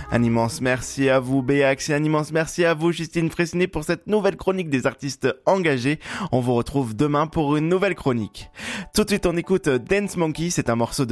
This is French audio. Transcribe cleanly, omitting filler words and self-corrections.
Un immense merci à vous Béax et un immense merci à vous Justine Fressinet pour cette nouvelle chronique des artistes engagés. On vous retrouve demain pour une nouvelle chronique. Tout de suite on écoute Dance Monkey, c'est un morceau de